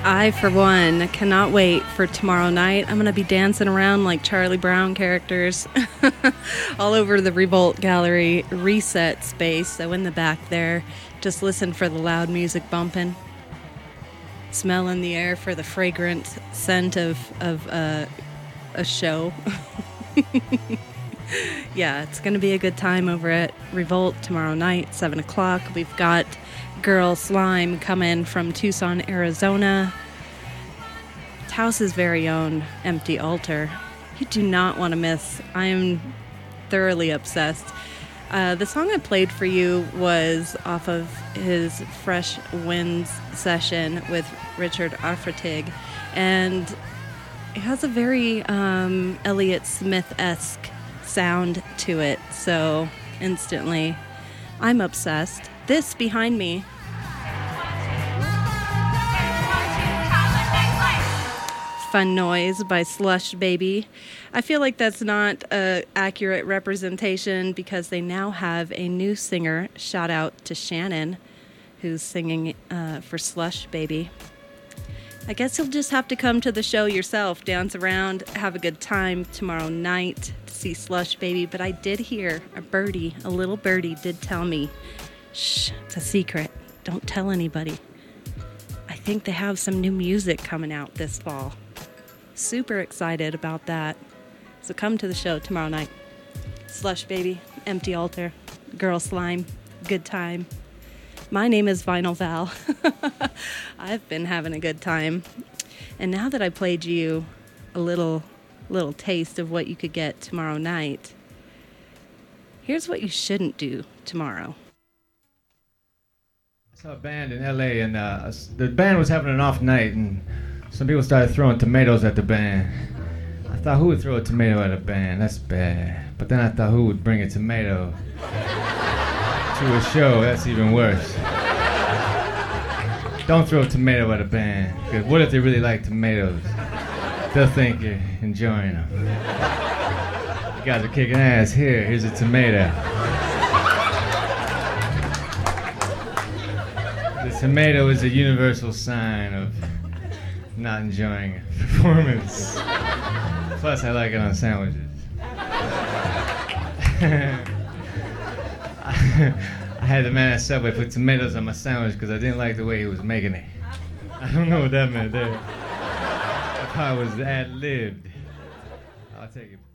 I, for one, cannot wait for tomorrow night. I'm going to be dancing around like Charlie Brown characters all over the Revolt Gallery reset space. So in the back there, just listen for the loud music bumping. Smell in the air for the fragrant scent of a show. Yeah, it's going to be a good time over at Revolt tomorrow night, 7 o'clock. We've got Girl Slime coming from Tucson, Arizona. House's very own Empty Altar. You do not want to miss. I am thoroughly obsessed. The song I played for you was off of his Fresh Winds session with Richard Arfretig, and it has a very Elliott Smith-esque sound to it, so instantly I'm obsessed. This behind me, Fun Noise by Slush Baby. I feel like that's not an accurate representation because they now have a new singer. Shout out to Shannon, who's singing for Slush Baby. I guess you'll just have to come to the show yourself, dance around, have a good time tomorrow night to see Slush Baby. But I did hear a little birdie did tell me, shh, it's a secret, don't tell anybody. I think they have some new music coming out this fall. Super excited about that. So come to the show tomorrow night. Slush Baby, Empty Altar, Girl Slime, good time. My name is Vinyl Val. I've been having a good time. And now that I played you a little taste of what you could get tomorrow night, here's what you shouldn't do tomorrow. I saw a band in LA, and the band was having an off night, and some people started throwing tomatoes at the band. I thought, who would throw a tomato at a band? That's bad. But then I thought, who would bring a tomato to a show? That's even worse. Don't throw a tomato at a band, because what if they really like tomatoes? They'll think you're enjoying them. You guys are kicking ass. Here's a tomato. The tomato is a universal sign of not enjoying a performance. Plus, I like it on sandwiches. I had the man at Subway put tomatoes on my sandwich because I didn't like the way he was making it. I don't know what that meant there. I thought it was ad-libbed. I'll take it.